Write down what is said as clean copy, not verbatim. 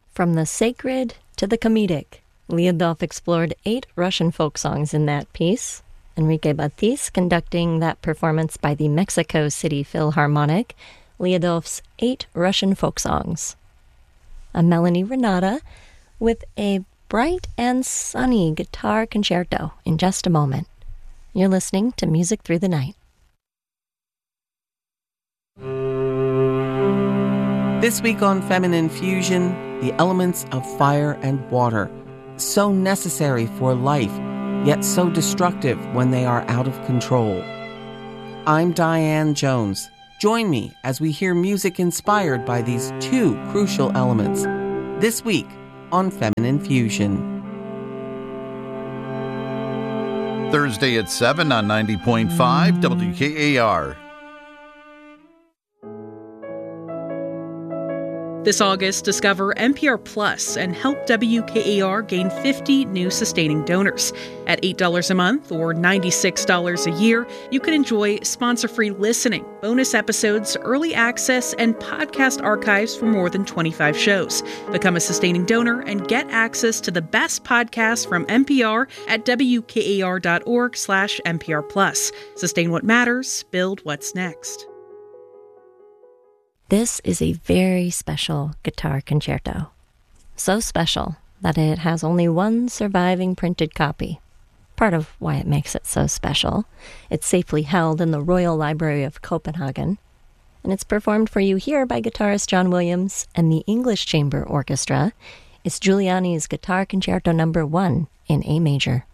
From the sacred to the comedic, Lyudov explored 8 Russian folk songs in that piece. Enrique Batis conducting that performance by the Mexico City Philharmonic, Lyudov's 8 Russian folk songs. I'm Melanie Renata with a bright and sunny guitar concerto in just a moment. You're listening to Music Through the Night. This week on Feminine Fusion, the elements of fire and water, so necessary for life, yet so destructive when they are out of control. I'm Diane Jones. Join me as we hear music inspired by these 2 crucial elements. This week on Feminine Fusion. Thursday at 7 on 90.5 WKAR. This August, discover NPR Plus and help WKAR gain 50 new sustaining donors. At $8 a month or $96 a year, you can enjoy sponsor-free listening, bonus episodes, early access, and podcast archives for more than 25 shows. Become a sustaining donor and get access to the best podcasts from NPR at WKAR.org/NPR Plus. Sustain what matters, build what's next. This is a very special guitar concerto. So special that it has only one surviving printed copy. Part of why it makes it so special. It's safely held in the Royal Library of Copenhagen, and it's performed for you here by guitarist John Williams and the English Chamber Orchestra. It's Giuliani's Guitar Concerto No. 1 in A major.